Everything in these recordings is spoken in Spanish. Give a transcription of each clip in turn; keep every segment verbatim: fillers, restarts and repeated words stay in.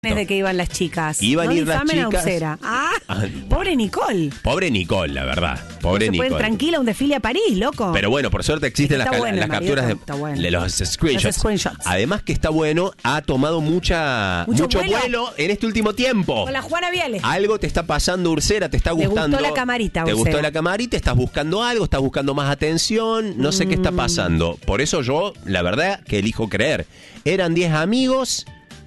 de que iban las chicas. Iban no a ir las difamen a chicas. Usera. Ah, pobre Nicole. Pobre Nicole, la verdad. Pobre no se Nicole. pueden tranquila un desfile a París, loco. Pero bueno, por suerte existen las, Está bueno, las el marido capturas de, está bueno. de los screenshots. Los screenshots. Además que está bueno, ha tomado mucha Mucho mucho vuelo. vuelo en este último tiempo. Con la Juana Viale. Algo te está pasando, Ursera, te está Le gustando. gustó la camarita, Te Ursera. gustó la camarita, estás buscando algo, estás buscando más atención, no sé qué está pasando. Por eso yo, la verdad, que elijo creer. Eran diez amigos,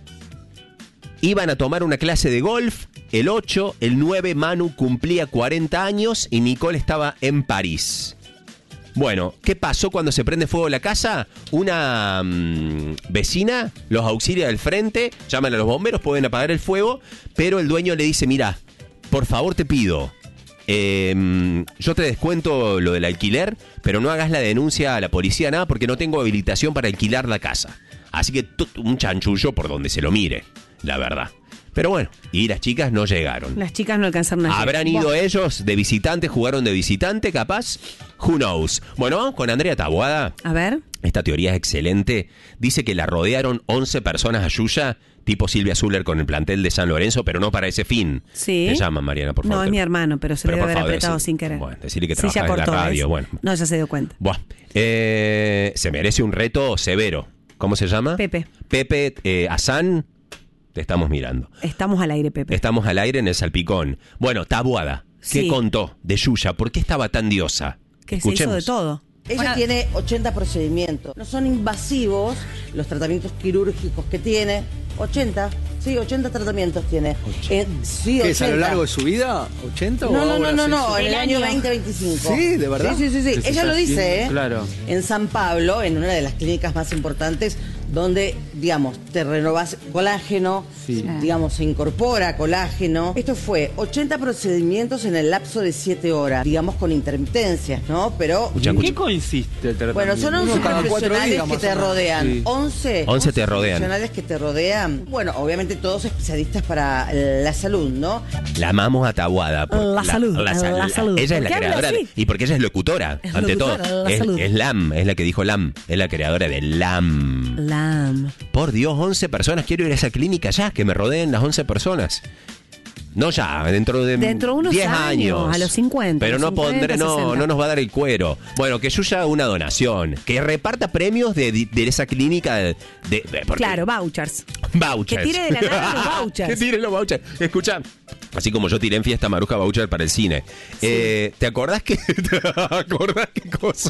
iban a tomar una clase de golf. El ocho, el nueve, Manu cumplía cuarenta años y Nicole estaba en París. Bueno, ¿qué pasó cuando se prende fuego la casa? Una mmm, vecina los auxilia del frente, llaman a los bomberos, pueden apagar el fuego, pero el dueño le dice, mira, por favor te pido, eh, yo te descuento lo del alquiler, pero no hagas la denuncia a la policía, nada, porque no tengo habilitación para alquilar la casa. Así que t- un chanchullo por donde se lo mire, la verdad. Pero bueno, y las chicas no llegaron. Las chicas no alcanzaron a llegar. ¿Habrán ido Vos. ellos de visitante? ¿Jugaron de visitante, capaz? Who knows? Bueno, vamos con Andrea Taboada. A ver. Esta teoría es excelente. Dice que la rodearon once personas a Yuya, tipo Silvia Zuller con el plantel de San Lorenzo, pero no para ese fin. Sí. Te llaman, Mariana, por favor. No, es mi hermano, pero se Pero le por debe haber favor, apretado decí- sin querer. Bueno, decirle que Sí, ya trabajas en la cortó, radio. ¿ves? Bueno. No, ya se dio cuenta. Buah. Eh, se merece un reto severo. ¿Cómo se llama? Pepe. Pepe eh, Azán. Te estamos mirando. Estamos al aire, Pepe. Estamos al aire en el Salpicón. Bueno, Taboada, ¿qué Sí. contó de Yuya? ¿Por qué estaba tan diosa? Que se hizo de todo. Ella Bueno, tiene ochenta procedimientos. No son invasivos los tratamientos quirúrgicos que tiene. ochenta, sí, ochenta tratamientos tiene. Eh, sí, ¿Qué es a lo ochenta. largo de su vida? ¿ochenta o No, no, ahora no, no, se no, hizo? en el El año año. veinte veinticinco. Sí, ¿de verdad? Sí, sí, sí, sí. Que se Ella lo está dice, ¿eh? haciendo, claro. En San Pablo, en una de las clínicas más importantes, donde, digamos, te renovas colágeno, Sí. digamos, se incorpora colágeno. Esto fue ochenta procedimientos en el lapso de siete horas, digamos, con intermitencias, ¿no? Pero... Escucha, ¿En escucha. qué consiste el tratamiento? Bueno, son once Uno cada cuatro profesionales días, que más te o menos. rodean. Sí. once, once te rodean. profesionales que te rodean. Bueno, obviamente todos especialistas para la salud, ¿no? La amamos a Taboada. por- La salud, la salud. Ella es ¿Por la qué habla creadora. de- así? y porque ella es locutora, Es ante locutora, todo. la Es, salud. es Lam, es la que dijo Lam. Es la creadora de Lam. Lam. Por Dios, once personas. Quiero ir a esa clínica ya, que me rodeen las once personas. No ya, dentro de Dentro de unos diez años, años. a los cincuenta, Pero a los no cincuenta, pondré, no, sesenta. no nos va a dar el cuero. Bueno, que Yuya haga una donación. Que reparta premios de, de esa clínica de, de- de- porque- Claro, vouchers. Vouchers. Que tire de la nada los vouchers. Que tire los vouchers. Escucha, así como yo tiré en Fiesta Maruja voucher para el cine. Eh, ¿Te acordás que te acordás qué cosa?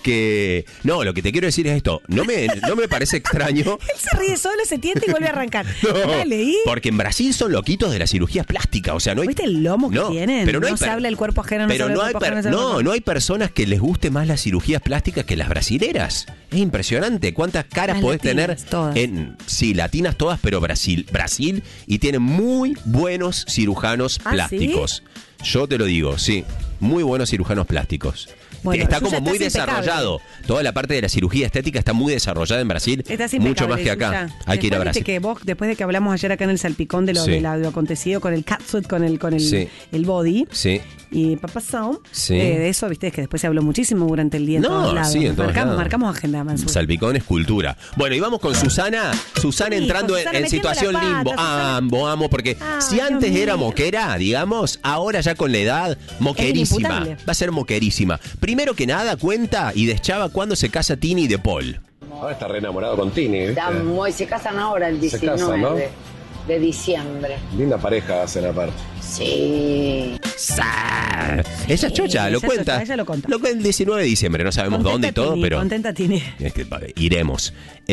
Que no, lo que te quiero decir es esto. No me, no me parece extraño. Él se ríe solo, se tienta y vuelve a arrancar. No, Dale, ¿y? porque en Brasil son loquitos de las cirugías plásticas, o sea, no hay ¿Viste el lomo que no, tienen? pero no, No hay se per- habla del cuerpo ajeno, no se pero habla del no hay cuerpo per- ajeno, no se habla del no, cuerpo- no hay personas que les guste más las cirugías plásticas que las brasileras. Es impresionante cuántas caras Las podés latinas, tener todas. en sí, latinas todas, pero Brasil, Brasil y tienen muy buenos cirujanos ¿Ah, plásticos. Yo te lo digo, sí, muy buenos cirujanos plásticos. Bueno, está Yuya, como muy estás impecable. desarrollado. Toda la parte de la cirugía estética está muy desarrollada en Brasil, Estás mucho impecable, más que acá. Yuya. Hay que ir a Después, Brasil. viste que vos, después de que hablamos ayer acá en el Salpicón de lo, Sí. de la- de lo acontecido con el catsuit, con el, con el, Sí. el body Sí. y Papa Sound, Sí. eh, de eso, viste, que después se habló muchísimo durante el día en No, todos lados. sí, en todos marcamos, lados. marcamos agenda, Mansur. Salpicón es cultura. Bueno, y vamos con Susana. Susana Sí, entrando con en- Susana en, metiendo situación la pata, limbo. Susana. Amo, amo, porque Ay, si antes Dios era mío. moquera, digamos, ahora ya con la edad, moquerísima. inimputable. Va a ser moquerísima. Primero que nada, cuenta y deschava cuándo se casa Tini de Paul. Ahora está re enamorado con Tini, ¿viste? Está muy- se casan ahora el Se diecinueve casan, ¿no? de diciembre. Linda pareja hacen aparte. Sí. ¡Sa! Ella es chocha, lo ella cuenta. chocha, ella lo contó. Lo cuenta el diecinueve de diciembre, no sabemos Contenta dónde y todo, Tini, pero. Contenta Tini. Es que, vale, iremos.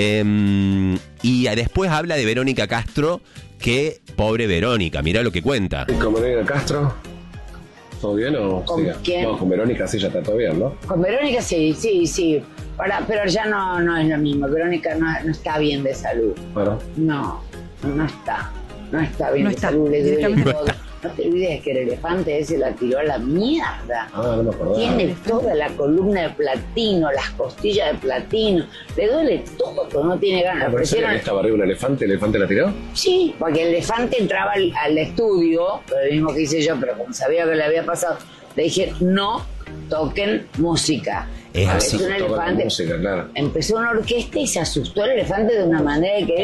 Em, y después habla de Verónica Castro, que pobre Verónica, mirá lo que cuenta. ¿Y con Verónica Castro? ¿Todo bien o ¿Con sigue? quién? No, con Verónica sí ya está todo bien, ¿no? Con Verónica sí, sí, sí. Para, pero ya no, no es lo mismo. Verónica no, no está bien de salud. Bueno, No, no está. No está bien No de está, salud. Le duele directamente todo. no está. No te olvides que el elefante ese la tiró a la mierda. ah, no me acordaba. Tiene toda la columna de platino, las costillas de platino. Le duele todo, no tiene ganas. Ah, ¿pero en serio Pusieron- que estaba arriba un elefante, el elefante la tiró? Sí, porque el elefante entraba al, al estudio, lo mismo que hice yo, pero como sabía que le había pasado, le dije, no toquen música. Es Porque así, un tocan elefante. música, claro. Empezó una orquesta y se asustó el elefante de una manera increíble.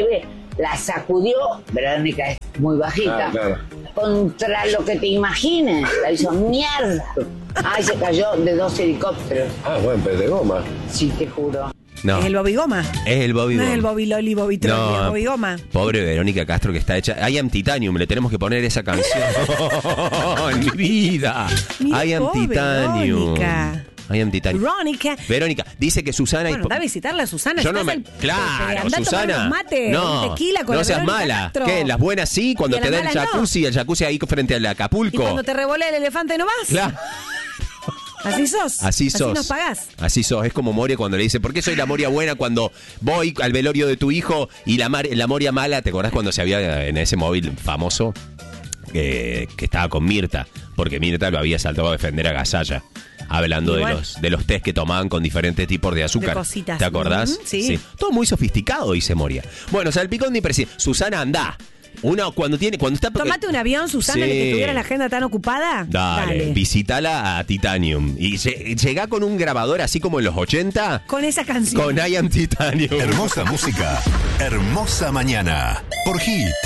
la sacudió, Verónica es muy bajita, Ah, claro. contra lo que te imagines, la hizo mierda. Ay, se cayó de dos helicópteros, Ah, buen pez de goma. sí, te juro. No, Es el Bobby Goma. es el Bobby No es Goma. el Bobby Loli, Bobby Troll, es el Bobby Goma. Pobre Verónica Castro que está hecha. I Am Titanium, le tenemos que poner esa canción. En mi vida. Mira, I Am pobre Titanium. Verónica. I Am Titanium. Verónica. Verónica, dice que Susana y Bueno, anda a visitarla, Susana. Yo no estás me. al- Claro, andá a tomar Susana. unos mates, no, un tequila con no la seas Verónica mala. Castro. ¿Qué? En las buenas sí, cuando Y a te las da el malas no. jacuzzi, el jacuzzi ahí frente al Y Acapulco. cuando te revolea el elefante no vas. Claro. Así sos. Así sos. Así nos pagás. Así sos. Es como Moria cuando le dice, ¿por qué soy la Moria buena cuando voy al velorio de tu hijo y la, mar- la Moria mala? ¿Te acordás cuando se había en ese móvil famoso que, que estaba con Mirta? Porque Mirta lo había saltado a defender a Gasalla. Hablando de Igual. los, de los test que tomaban con diferentes tipos de azúcar. De cositas. ¿Te acordás? Ujú, sí. Todo muy sofisticado, dice Moria. Bueno, salpicón de presión. Susana, andá. Uno cuando tiene, cuando está. Tomate un avión, Susana, Sí. ni que tuviera la agenda tan ocupada. Dale, visítala a Titanium. Y lle- llegá con un grabador así como en los ochenta. Con esa canción. Con I Am Titanium. Hermosa música, hermosa mañana. Por Hit.